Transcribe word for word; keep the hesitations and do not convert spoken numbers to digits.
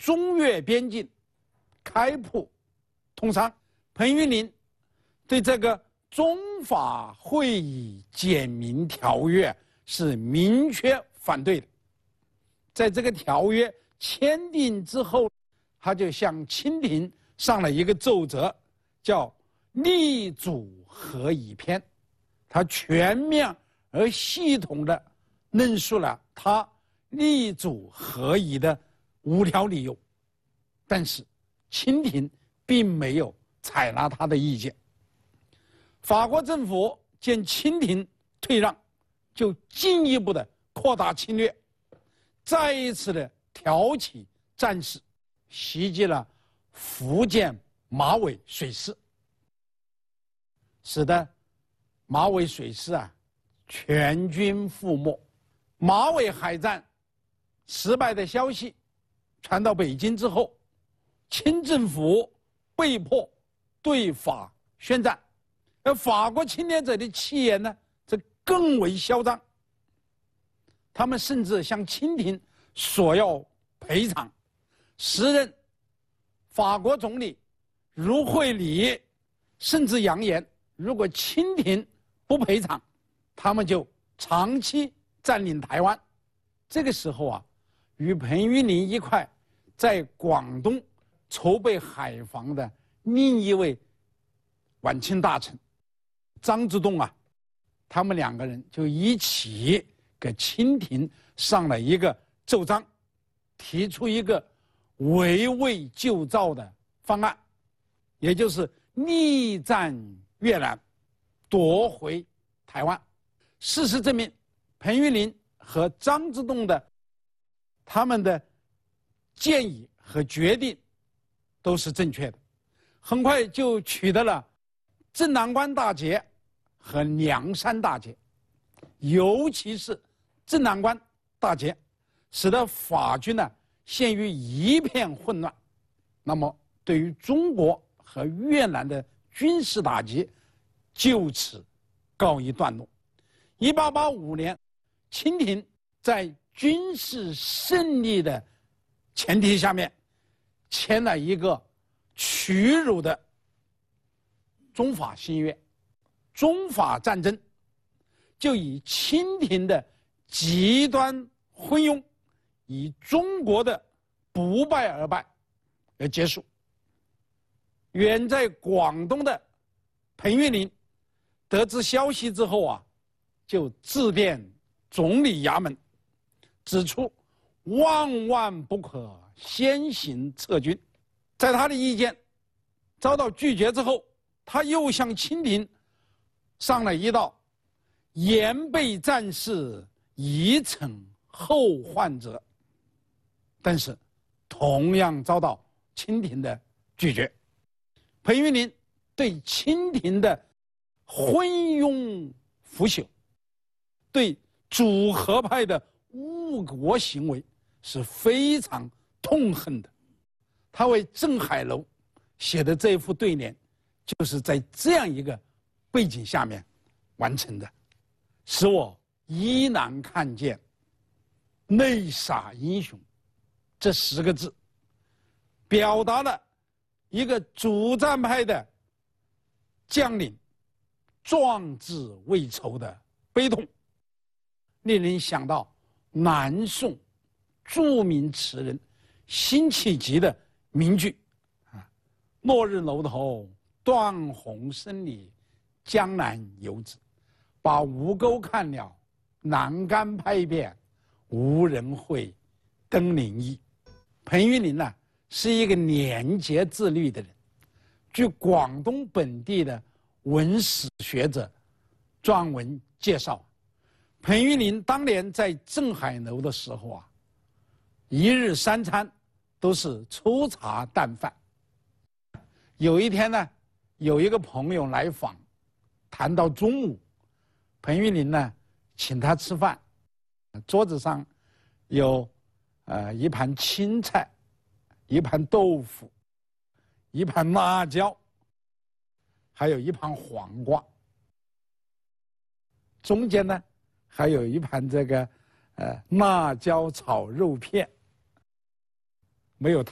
中越边境开埠通商。彭玉麟对这个中法会议简明条约是明确反对的。在这个条约签订之后，他就向清廷上了一个奏折，叫立主和议篇。他全面而系统地论述了他立主和议的五条理由，但是清廷并没有采纳他的意见。法国政府见清廷退让，就进一步的扩大侵略，再一次的挑起战事，袭击了福建马尾水师，使得马尾水师啊全军覆没。马尾海战失败的消息传到北京之后，清政府被迫对法宣战，而法国侵略者的气焰呢，则更为嚣张。他们甚至向清廷索要赔偿。时任法国总理卢惠理甚至扬言，如果清廷不赔偿，他们就长期占领台湾。这个时候啊，与彭玉麟一块在广东筹备海防的另一位晚清大臣张之洞啊，他们两个人就一起给清廷上了一个奏章，提出一个围魏救赵的方案，也就是逆战越南，夺回台湾。事实证明，彭玉麟和张之洞的他们的建议和决定都是正确的，很快就取得了镇南关大捷和梁山大捷，尤其是镇南关大捷，使得法军呢陷于一片混乱。那么，对于中国和越南的军事打击就此告一段落。一八八五年，清廷在军事胜利的前提下面，签了一个屈辱的中法新约。中法战争就以清廷的极端昏庸，以中国的不败而败而结束。远在广东的彭玉麟得知消息之后啊，就致电总理衙门，指出万万不可先行撤军。在他的意见遭到拒绝之后，他又向清廷上了一道言备战事，以惩后患者，但是同样遭到清廷的拒绝。彭玉麟对清廷的昏庸腐朽，对主和派的误国行为是非常痛恨的。他为郑海楼写的这副对联，就是在这样一个背景下面完成的，使我依然看见泪洒英雄这十个字，表达了一个主战派的将领壮志未酬的悲痛，令人想到南宋著名词人辛弃疾的名句啊：“落日楼头断鸿声里，江南游子。把吴钩看了，栏杆拍遍，无人会登临意。”彭玉麟呢，是一个廉洁自律的人。据广东本地的文史学者撰文介绍，彭玉麟当年在镇海楼的时候啊，一日三餐都是粗茶淡饭。有一天呢，有一个朋友来访，谈到中午，彭玉麟呢请他吃饭，桌子上有呃一盘青菜，一盘豆腐，一盘辣椒，还有一盘黄瓜，中间呢还有一盘这个呃辣椒炒肉片，没有